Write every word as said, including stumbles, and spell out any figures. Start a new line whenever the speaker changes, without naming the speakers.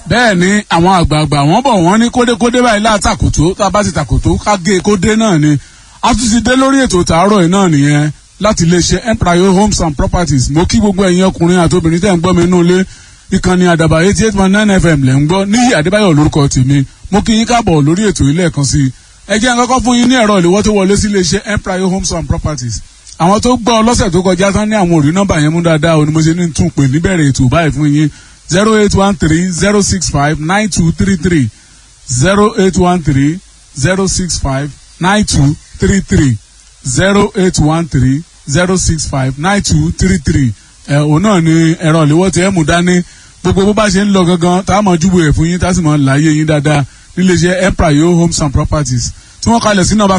bẹ́ẹ̀ ni àwọn àgbààgbà wọ́n bọ̀ wọ́n ní kódékódé báyìí látàkùtò tá a bá ti tàkùtò ká gé kódé náà ni a tún ti dé lórí ètò tàárọ̀ yìí náà nìyẹn láti iléeṣẹ́ Empire Homes and Properties. Mo kí gbogbo ẹ̀yin ọkùnrin àti obìnrin tẹ́ ń gbọ́ mi nínú ilé ìkànnì àdàbà eighty eight point nine F M lẹ́ ń gbọ́. Níyì Adébáyọ̀ lórúkọ tèmi. Mo kí yín káàbọ̀ lórí ètò ilé ẹ̀kan sí i. Ẹ jẹ́ n kọ́kọ́ fún yín ní ẹ̀rọ ìléwọ́ tó wọlé sí iléeṣẹ́ Empire Homes and Properties. Àwọn tó gbọ́ lọ́sẹ̀ tó kọjá tán ní àwọn òrí nọ́mbà yẹn mú dáadáa o ni mo ṣe ní tún pè níbẹ̀rẹ̀ ètò báyìí fún yín zero eight one three zero six five nine two three three zero eight one three zero six five nine two three three zero eight one three zero six five nine two three three. ẹ òun náà ni ẹ̀rọ ìléwọ́ tí ẹ mú dání gbogbo bó bá ṣe ń lọ gangan tá a mọ̀ júwe ẹ̀ fún yín tá a sì mọ̀ láyé yín dáadáa níléeṣẹ́ Empire Homes and Properties tí wọ́n kalẹ̀ sí nọ́mbà